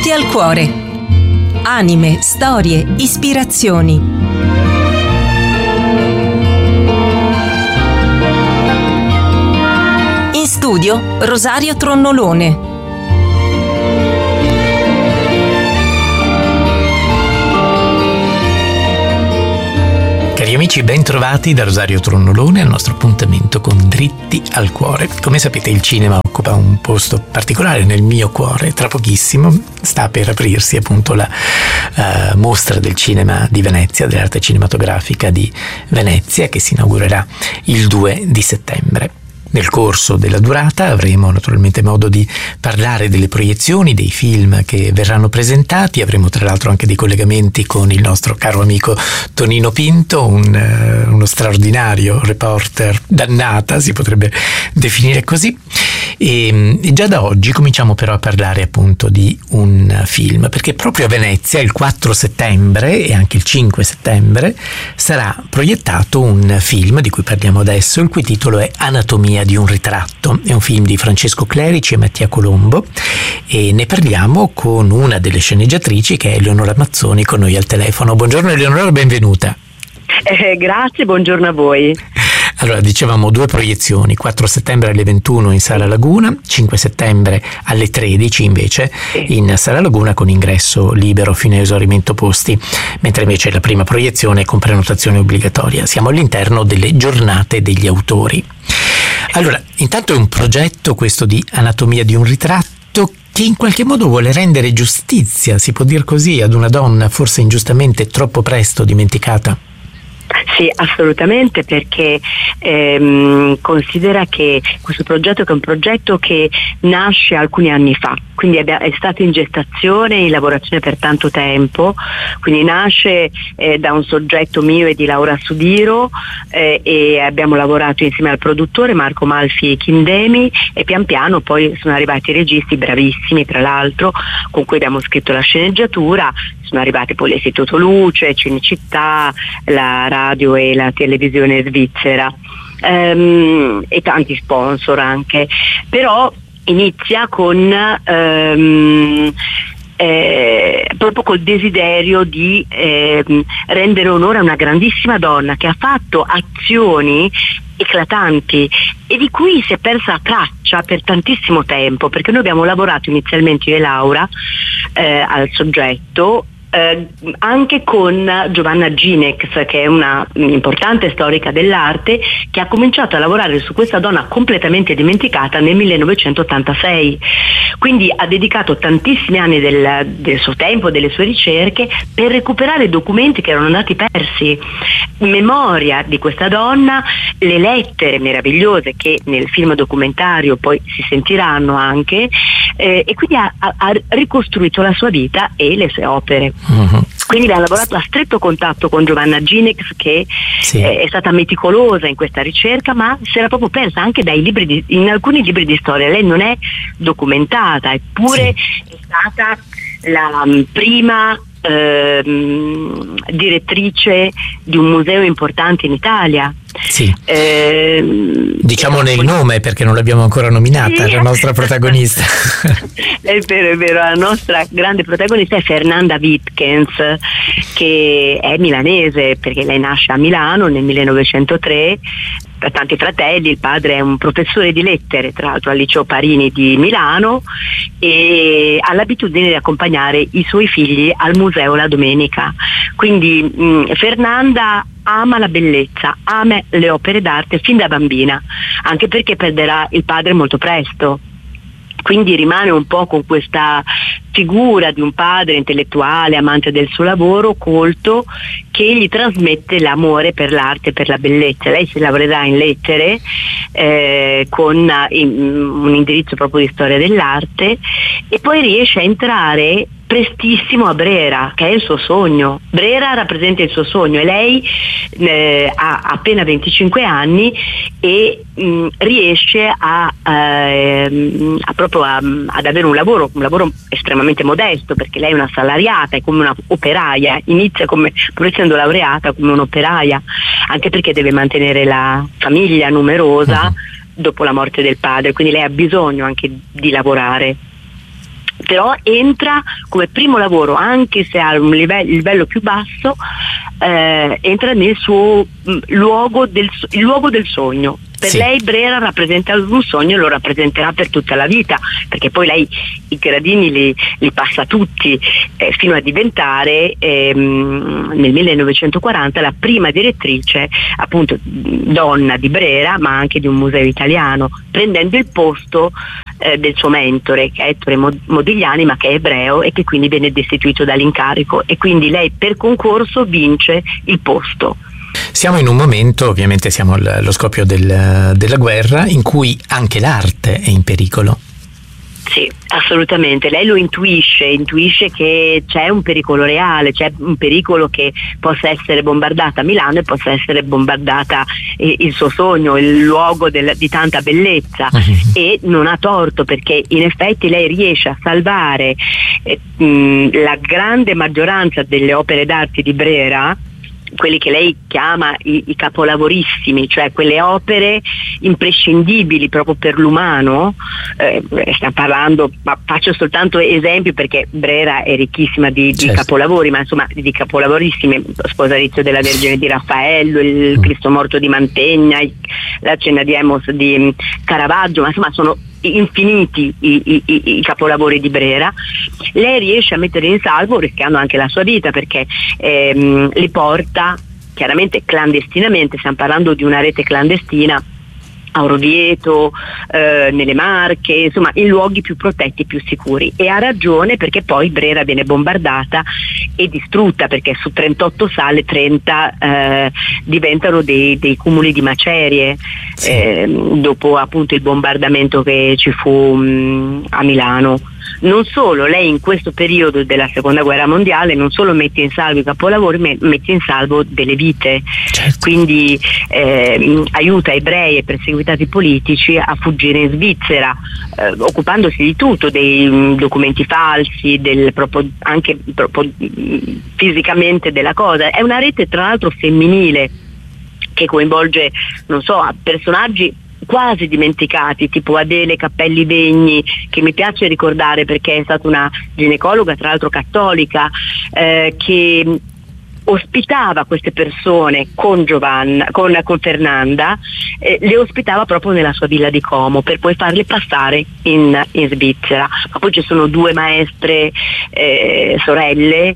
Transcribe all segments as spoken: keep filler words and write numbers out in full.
Dritti al cuore. Anime, storie, ispirazioni. In studio Rosario Tronnolone. Cari amici, ben trovati da Rosario Tronnolone al nostro appuntamento con Dritti al cuore. Come sapete, il cinema occupa un posto particolare nel mio cuore. Tra pochissimo sta per aprirsi appunto la uh, mostra del cinema di Venezia, dell'arte cinematografica di Venezia, che si inaugurerà il due di settembre. Nel corso della durata avremo naturalmente modo di parlare delle proiezioni, dei film che verranno presentati. Avremo tra l'altro anche dei collegamenti con il nostro caro amico Tonino Pinto, un, uh, uno straordinario reporter dannata, si potrebbe definire così. E, e già da oggi cominciamo però a parlare appunto di un film, perché proprio a Venezia il quattro settembre e anche il cinque settembre sarà proiettato un film di cui parliamo adesso, il cui titolo è Anatomia di un ritratto. È un film di Francesco Clerici e Mattia Colombo e ne parliamo con una delle sceneggiatrici, che è Eleonora Mazzoni, con noi al telefono. Buongiorno Eleonora, benvenuta. Eh, grazie, buongiorno a voi. Allora, dicevamo due proiezioni, quattro settembre alle ventuno in Sala Laguna, cinque settembre alle tredici invece in Sala Laguna con ingresso libero fino a esaurimento posti, mentre invece la prima proiezione è con prenotazione obbligatoria. Siamo all'interno delle giornate degli autori. Allora, intanto è un progetto questo di Anatomia di un ritratto che in qualche modo vuole rendere giustizia, si può dire così, ad una donna forse ingiustamente troppo presto dimenticata. Sì, assolutamente, perché ehm, considera che questo progetto che è un progetto che nasce alcuni anni fa, quindi è stato in gestazione, in lavorazione per tanto tempo, quindi nasce eh, da un soggetto mio e di Laura Sudiro eh, e abbiamo lavorato insieme al produttore Marco Malfi e Kim Demi e pian piano poi sono arrivati i registi bravissimi, tra l'altro, con cui abbiamo scritto la sceneggiatura. Sono arrivati poi l'Istituto Luce, Cinecittà, la radio e la televisione svizzera ehm, e tanti sponsor anche, però inizia con ehm, eh, proprio col desiderio di ehm, rendere onore a una grandissima donna che ha fatto azioni eclatanti e di cui si è persa traccia per tantissimo tempo, perché noi abbiamo lavorato inizialmente io e Laura eh, al soggetto Eh, anche con Giovanna Ginex, che è una importante storica dell'arte, che ha cominciato a lavorare su questa donna completamente dimenticata nel millenovecentottantasei, quindi ha dedicato tantissimi anni del, del suo tempo, delle sue ricerche, per recuperare documenti che erano andati persi, memoria di questa donna, le lettere meravigliose che nel film documentario poi si sentiranno anche, eh, e quindi ha, ha ricostruito la sua vita e le sue opere. Uh-huh. Quindi abbiamo lavorato a stretto contatto con Giovanna Ginex, che sì. è stata meticolosa in questa ricerca, ma si era proprio persa anche dai libri di, in alcuni libri di storia. Lei non è documentata, eppure sì. è stata la prima ehm, direttrice di un museo importante in Italia. Sì. Eh, diciamo nel nome, perché non l'abbiamo ancora nominata, sì. La nostra protagonista. È vero, è vero, la nostra grande protagonista è Fernanda Wittgens, che è milanese, perché lei nasce a Milano nel millenovecentotre, ha tanti fratelli, il padre è un professore di lettere, tra l'altro al liceo Parini di Milano, e ha l'abitudine di accompagnare i suoi figli al museo la domenica. Quindi mh, Fernanda ama la bellezza, ama le opere d'arte fin da bambina, anche perché perderà il padre molto presto. Quindi rimane un po' con questa figura di un padre intellettuale, amante del suo lavoro, colto, che gli trasmette l'amore per l'arte e per la bellezza. Lei si laureerà in lettere eh, con in, un indirizzo proprio di storia dell'arte e poi riesce a entrare prestissimo a Brera, che è il suo sogno. Brera rappresenta il suo sogno e lei eh, ha appena venticinque anni e mh, riesce a, eh, a proprio a, ad avere un lavoro, un lavoro estremamente modesto, perché lei è una salariata, è come una operaia, inizia come, pur essendo laureata, come un'operaia, anche perché deve mantenere la famiglia numerosa uh-huh. dopo la morte del padre, quindi lei ha bisogno anche di lavorare. però entra come primo lavoro, anche se ha un livello, livello più basso, eh, entra nel suo mh, luogo del, il luogo del sogno. Per sì. lei Brera rappresenta un sogno e lo rappresenterà per tutta la vita, perché poi lei i gradini li, li passa tutti, eh, fino a diventare ehm, nel millenovecentoquaranta la prima direttrice, appunto donna di Brera, ma anche di un museo italiano, prendendo il posto eh, del suo mentore, che è Ettore Modigliani, ma che è ebreo e che quindi viene destituito dall'incarico, e quindi lei per concorso vince il posto. Siamo in un momento, ovviamente siamo allo scoppio del, della guerra, in cui anche l'arte è in pericolo. Sì, assolutamente. Lei lo intuisce, intuisce che c'è un pericolo reale, c'è un pericolo che possa essere bombardata Milano e possa essere bombardata eh, il suo sogno, il luogo del, di tanta bellezza. Uh-huh. E non ha torto, perché in effetti lei riesce a salvare eh, mh, la grande maggioranza delle opere d'arte di Brera, quelli che lei chiama i, i capolavorissimi, cioè quelle opere imprescindibili proprio per l'umano. Eh, stiamo parlando, ma faccio soltanto esempi perché Brera è ricchissima di, di certo. capolavori, ma insomma di capolavorissimi: Sposalizio della Vergine di Raffaello, il mm. Cristo morto di Mantegna, il, la Cena di Emos di Caravaggio, ma insomma sono infiniti i, i, i, i capolavori di Brera. Lei riesce a mettere in salvo, rischiando anche la sua vita, perché ehm, li porta chiaramente clandestinamente, stiamo parlando di una rete clandestina a Orvieto, eh, nelle Marche, insomma in luoghi più protetti, più sicuri. E ha ragione, perché poi Brera viene bombardata e distrutta, perché su trentotto sale trenta eh, diventano dei, dei cumuli di macerie. Sì. eh, dopo appunto il bombardamento che ci fu mh, a Milano. Non solo, lei in questo periodo della seconda guerra mondiale non solo mette in salvo i capolavori, ma mette in salvo delle vite. Certo. Quindi eh, aiuta ebrei e perseguitati politici a fuggire in Svizzera, eh, occupandosi di tutto, dei mh, documenti falsi, del, proprio, anche proprio, mh, fisicamente della cosa. È una rete tra l'altro femminile che coinvolge, non so, personaggi quasi dimenticati, tipo Adele Cappelli Degni, che mi piace ricordare perché è stata una ginecologa, tra l'altro cattolica, eh, che ospitava queste persone con Giovanna, con, con Fernanda, eh, le ospitava proprio nella sua villa di Como per poi farle passare in, in Svizzera. Ma poi ci sono due maestre eh, sorelle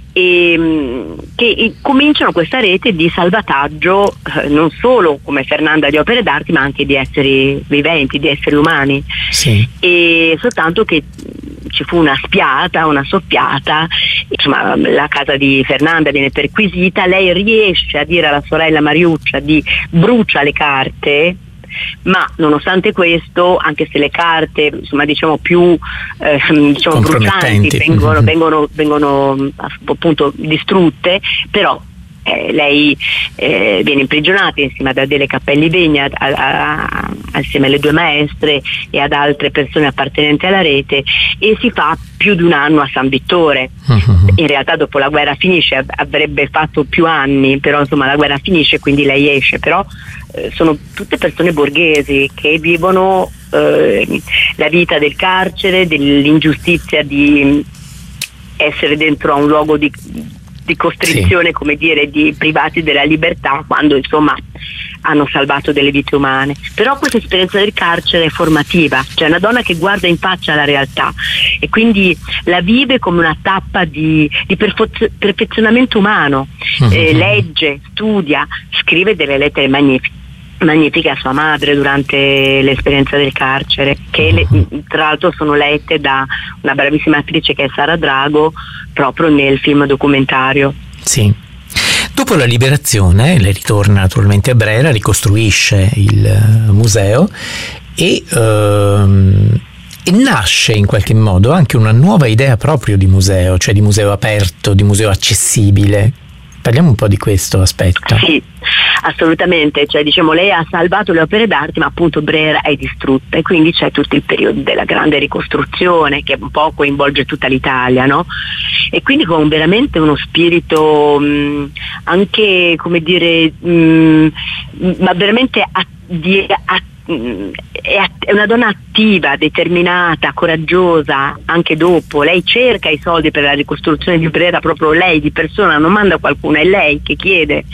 e, che cominciano questa rete di salvataggio eh, non solo come Fernanda di opere d'arte, ma anche di esseri viventi, di esseri umani. Sì. E soltanto che ci fu una spiata, una soffiata, insomma la casa di Fernanda viene perquisita, lei riesce a dire alla sorella Mariuccia di brucia le carte, ma nonostante questo, anche se le carte insomma diciamo più eh, diciamo brucianti vengono, mm-hmm. vengono, vengono appunto distrutte, però Eh, lei eh, viene imprigionata insieme ad Adele Cappelli Degni, a, a, a, assieme alle due maestre e ad altre persone appartenenti alla rete, e si fa più di un anno a San Vittore. Uh-huh. In realtà dopo la guerra finisce, avrebbe fatto più anni, però insomma la guerra finisce, quindi lei esce. Però eh, sono tutte persone borghesi che vivono eh, la vita del carcere, dell'ingiustizia di essere dentro a un luogo di di costrizione, sì. come dire, di privati della libertà, quando insomma hanno salvato delle vite umane. Però questa esperienza del carcere è formativa, cioè una donna che guarda in faccia la realtà e quindi la vive come una tappa di, di perfezio- perfezionamento umano. Mm-hmm. eh, legge, studia, scrive delle lettere magnifiche magnifiche a sua madre durante l'esperienza del carcere, che le, tra l'altro sono lette da una bravissima attrice che è Sara Drago proprio nel film documentario. Sì. Dopo la liberazione lei ritorna naturalmente a Brera, ricostruisce il museo e, ehm, e nasce in qualche modo anche una nuova idea proprio di museo, cioè di museo aperto, di museo accessibile. Parliamo un po' di questo aspetto. Sì, assolutamente, cioè diciamo lei ha salvato le opere d'arte, ma appunto Brera è distrutta e quindi c'è tutto il periodo della grande ricostruzione che un po' coinvolge tutta l'Italia, no? E quindi con veramente uno spirito mh, anche, come dire, mh, ma veramente a, di, a, è una donna attiva, determinata, coraggiosa anche dopo. Lei cerca i soldi per la ricostruzione di Brera, proprio lei di persona, non manda qualcuno, è lei che chiede.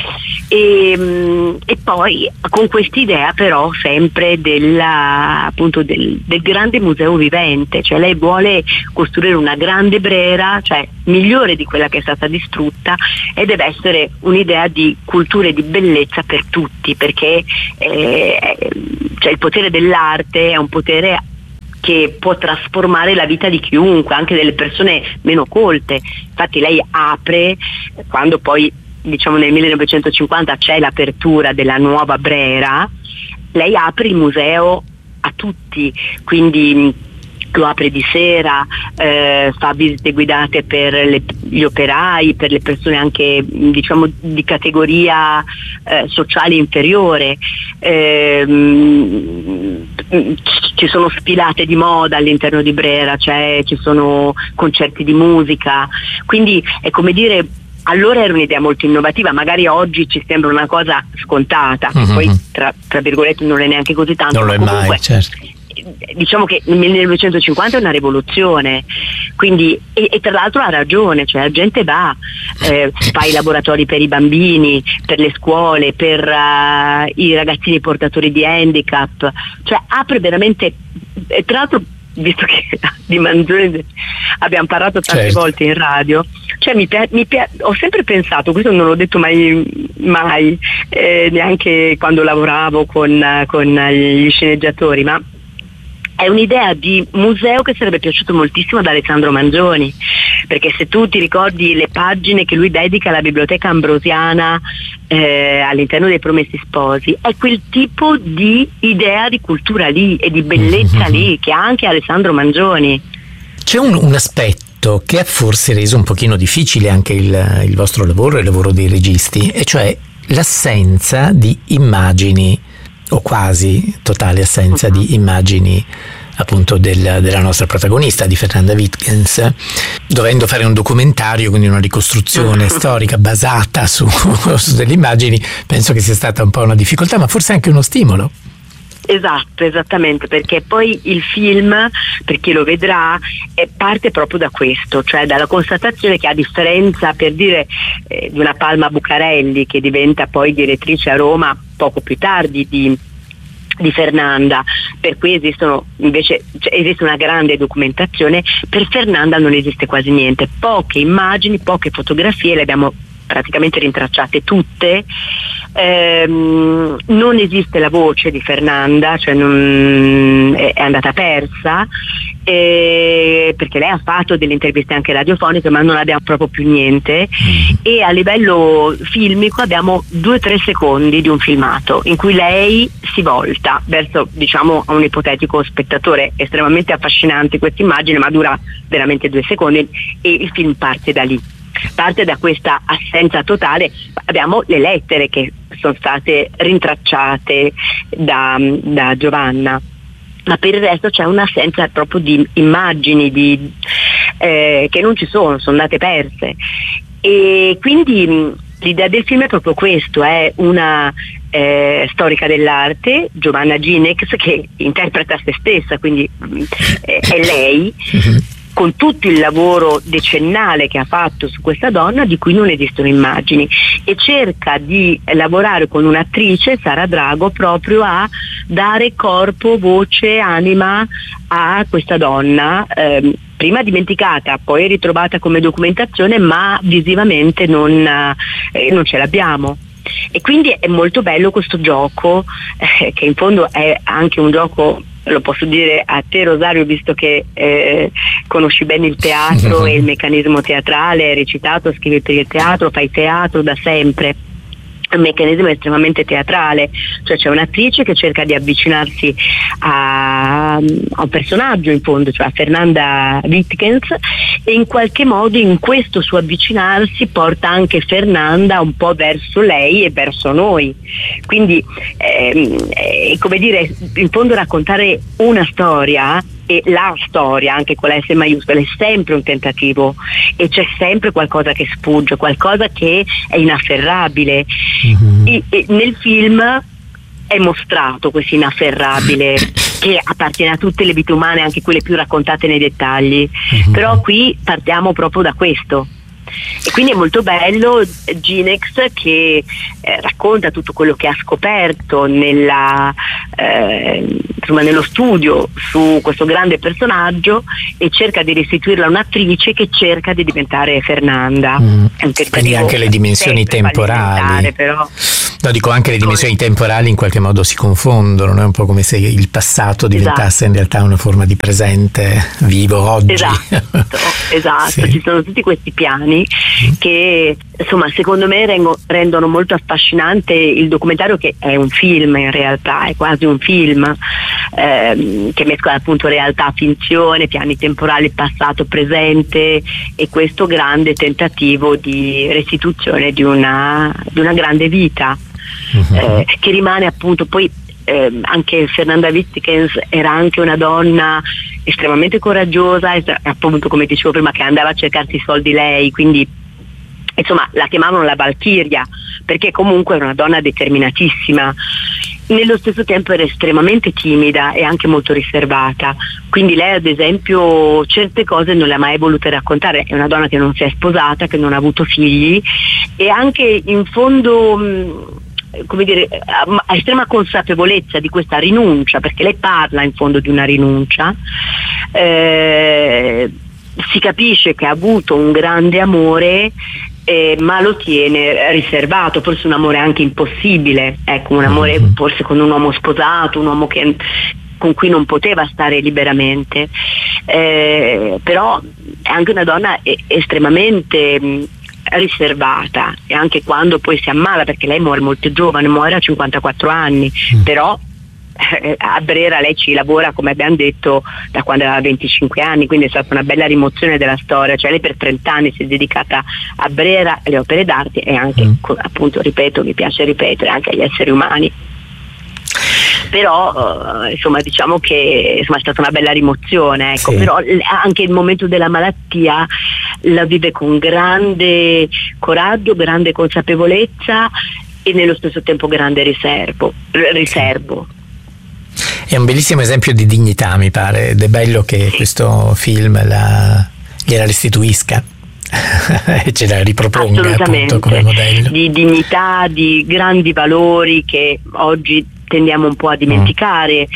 E, e poi con quest'idea però sempre della, appunto del, del grande museo vivente, cioè lei vuole costruire una grande Brera, cioè migliore di quella che è stata distrutta, e deve essere un'idea di cultura e di bellezza per tutti, perché eh, cioè il potere dell'arte è un potere che può trasformare la vita di chiunque, anche delle persone meno colte. Infatti lei apre, quando poi diciamo nel millenovecentocinquanta c'è l'apertura della nuova Brera, lei apre il museo a tutti, quindi lo apre di sera, eh, fa visite guidate per le, gli operai, per le persone anche diciamo di categoria eh, sociale inferiore, eh, ci sono sfilate di moda all'interno di Brera, cioè ci sono concerti di musica, quindi è come dire, allora era un'idea molto innovativa, magari oggi ci sembra una cosa scontata, mm-hmm. poi tra, tra virgolette non è neanche così tanto, non lo è comunque, mai, certo. Diciamo che nel millenovecentocinquanta è una rivoluzione, quindi e, e tra l'altro ha ragione, cioè la gente va, eh, fa i laboratori per i bambini, per le scuole, per uh, i ragazzini portatori di handicap, cioè apre veramente, e tra l'altro visto che di Manzoni abbiamo parlato tante certo. volte in radio, cioè mi, mi ho sempre pensato, questo non l'ho detto mai, mai eh, neanche quando lavoravo con, con gli sceneggiatori, ma è un'idea di museo che sarebbe piaciuto moltissimo ad Alessandro Manzoni, perché se tu ti ricordi le pagine che lui dedica alla biblioteca ambrosiana eh, all'interno dei Promessi Sposi, è quel tipo di idea di cultura lì e di bellezza mm-hmm. lì che ha anche Alessandro Manzoni. C'è un, un aspetto che ha forse reso un pochino difficile anche il, il vostro lavoro e il lavoro dei registi, e cioè l'assenza di immagini, o quasi totale assenza uh-huh. di immagini appunto del, della nostra protagonista, di Fernanda Wittgens, dovendo fare un documentario, quindi una ricostruzione uh-huh. storica basata su, su delle immagini, penso che sia stata un po' una difficoltà, ma forse anche uno stimolo. Esatto, esattamente, perché poi il film, per chi lo vedrà, è, parte proprio da questo, cioè dalla constatazione che, a differenza, per dire, eh, di una Palma Bucarelli che diventa poi direttrice a Roma poco più tardi di, di Fernanda, per cui esistono invece cioè, esiste una grande documentazione, per Fernanda non esiste quasi niente, poche immagini, poche fotografie, le abbiamo praticamente rintracciate tutte. Ehm, non esiste la voce di Fernanda, cioè non, è, è andata persa, eh, perché lei ha fatto delle interviste anche radiofoniche, ma non abbiamo proprio più niente. E a livello filmico abbiamo due o tre secondi di un filmato in cui lei si volta verso, diciamo, a un ipotetico spettatore. Estremamente affascinante questa immagine, ma dura veramente due secondi e il film parte da lì. Parte da questa assenza totale. Abbiamo le lettere che sono state rintracciate da, da Giovanna, ma per il resto c'è un'assenza proprio di immagini di, eh, che non ci sono, sono andate perse. E quindi mh, l'idea del film è proprio questo, è una eh, storica dell'arte, Giovanna Ginex, che interpreta se stessa, quindi mh, eh, è lei, con tutto il lavoro decennale che ha fatto su questa donna, di cui non esistono immagini, e cerca di lavorare con un'attrice, Sara Drago, proprio a dare corpo, voce, anima a questa donna, ehm, prima dimenticata, poi ritrovata come documentazione, ma visivamente non, eh, non ce l'abbiamo. E quindi è molto bello questo gioco, eh, che in fondo è anche un gioco, lo posso dire a te Rosario, visto che eh, conosci bene il teatro e il meccanismo teatrale, hai recitato, scrivi per il teatro, fai teatro da sempre. Il meccanismo è estremamente teatrale, cioè c'è un'attrice che cerca di avvicinarsi a, a un personaggio, in fondo, cioè a Fernanda Wittgens, e in qualche modo in questo suo avvicinarsi porta anche Fernanda un po' verso lei e verso noi. Quindi ehm, è come dire, in fondo raccontare una storia, e la storia anche con la S maiuscola, è sempre un tentativo, e c'è sempre qualcosa che sfugge, qualcosa che è inafferrabile. Mm-hmm. E, e nel film è mostrato questo inafferrabile che appartiene a tutte le vite umane, anche quelle più raccontate nei dettagli, mm-hmm. però qui partiamo proprio da questo. E quindi è molto bello Ginex che eh, racconta tutto quello che ha scoperto nella, eh, insomma, nello studio su questo grande personaggio e cerca di restituirlo a un'attrice che cerca di diventare Fernanda. Mm. È un quindi anche le dimensioni temporali, però. No, dico anche le dimensioni temporali in qualche modo si confondono, no? È un po' come se il passato diventasse esatto. in realtà una forma di presente vivo oggi. Esatto, esatto. Sì. Ci sono tutti questi piani mm. che insomma secondo me rengo, rendono molto affascinante il documentario, che è un film in realtà, è quasi un film ehm, che mescola appunto realtà, finzione, piani temporali, passato, presente e questo grande tentativo di restituzione di una, di una grande vita. Uh-huh. Eh, che rimane appunto poi eh, anche Fernanda Wittgens era anche una donna estremamente coraggiosa, appunto come dicevo prima, che andava a cercarsi i soldi lei, quindi insomma la chiamavano la Valchiria perché comunque era una donna determinatissima. Nello stesso tempo era estremamente timida e anche molto riservata, quindi lei ad esempio certe cose non le ha mai volute raccontare. È una donna che non si è sposata, che non ha avuto figli e anche in fondo mh, come dire, ha estrema consapevolezza di questa rinuncia, perché lei parla in fondo di una rinuncia. Eh, si capisce che ha avuto un grande amore, eh, ma lo tiene riservato, forse un amore anche impossibile, ecco, un amore forse con un uomo sposato, un uomo che, con cui non poteva stare liberamente, eh, però è anche una donna estremamente mh, riservata, e anche quando poi si ammala, perché lei muore molto giovane, muore a cinquantaquattro anni, mm. però eh, a Brera lei ci lavora, come abbiamo detto, da quando aveva venticinque anni, quindi è stata una bella rimozione della storia, cioè lei per trenta anni si è dedicata a Brera, alle opere d'arte e anche, mm. appunto, ripeto, mi piace ripetere, anche agli esseri umani. Però uh, insomma diciamo che insomma, è stata una bella rimozione, ecco. Sì. Però anche il momento della malattia la vive con grande coraggio, grande consapevolezza e nello stesso tempo grande riservo, riservo. È un bellissimo esempio di dignità, mi pare, ed è bello che sì. questo film la, gliela restituisca e ce la riproponga appunto come modello di dignità, di grandi valori che oggi tendiamo un po' a dimenticare.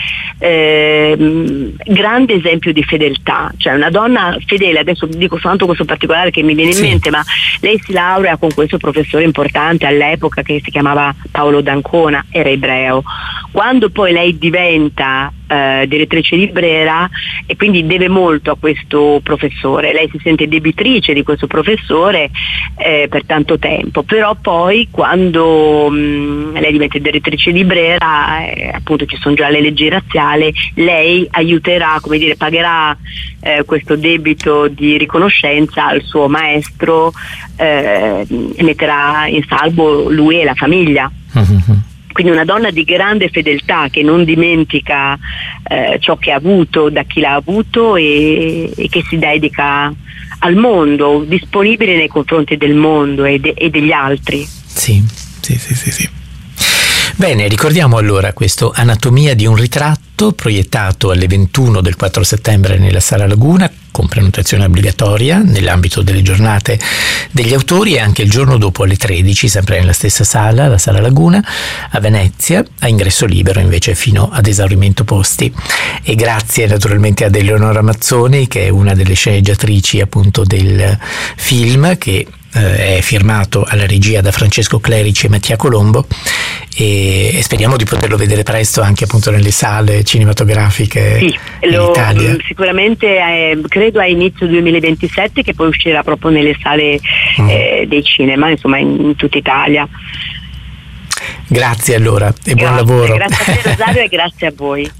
Eh, grande esempio di fedeltà, cioè una donna fedele. Adesso dico soltanto questo particolare che mi viene in sì. mente, ma lei si laurea con questo professore importante all'epoca che si chiamava Paolo d'Ancona, era ebreo. Quando poi lei diventa eh, direttrice di Brera e quindi deve molto a questo professore, lei si sente debitrice di questo professore eh, per tanto tempo, però poi quando mh, lei diventa direttrice di Brera, eh, appunto ci sono già le leggi razziali, lei aiuterà, come dire, pagherà eh, questo debito di riconoscenza al suo maestro eh, e metterà in salvo lui e la famiglia. Mm-hmm. Quindi una donna di grande fedeltà che non dimentica eh, ciò che ha avuto da chi l'ha avuto e, e che si dedica al mondo, disponibile nei confronti del mondo e, de- e degli altri. Sì, sì, sì, sì, sì. Bene, ricordiamo allora questo Anatomia di un ritratto, proiettato alle ventuno del quattro settembre nella Sala Laguna, con prenotazione obbligatoria nell'ambito delle giornate degli autori, e anche il giorno dopo alle tredici, sempre nella stessa sala, la Sala Laguna, a Venezia, a ingresso libero invece fino ad esaurimento posti. E grazie naturalmente ad Eleonora Mazzoni, che è una delle sceneggiatrici appunto del film, che eh, è firmato alla regia da Francesco Clerici e Mattia Colombo, e, e speriamo di poterlo vedere presto anche appunto nelle sale cinematografiche sì, in lo, Italia. Sicuramente eh, credo a inizio duemilaventisette, che poi uscirà proprio nelle sale mm. eh, dei cinema, insomma in, in tutta Italia. Grazie allora e grazie, buon lavoro. Grazie a te Rosario e grazie a voi.